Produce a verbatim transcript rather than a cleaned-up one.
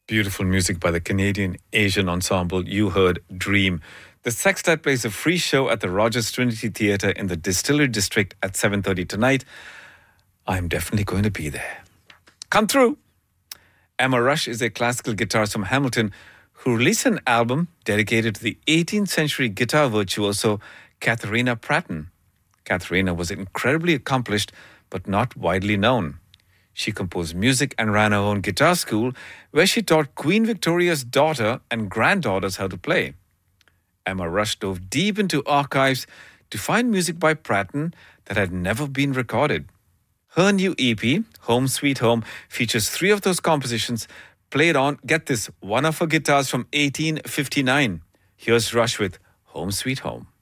Beautiful music by the Canadian Asian Ensemble. You heard Dream. The Sextet plays a free show at the Rogers Trinity Theatre in the Distillery District at seven thirty tonight. I'm definitely going to be there. Come through. Emma Rush is a classical guitarist from Hamilton who released an album dedicated to the eighteenth century guitar virtuoso Katharina Pratton. Katharina was incredibly accomplished but not widely known. She composed music and ran her own guitar school where she taught Queen Victoria's daughter and granddaughters how to play. Emma Rush dove deep into archives to find music by Pratton that had never been recorded. Her new E P, Home Sweet Home, features three of those compositions played on, get this, one of her guitars from eighteen fifty-nine. Here's Rush with Home Sweet Home.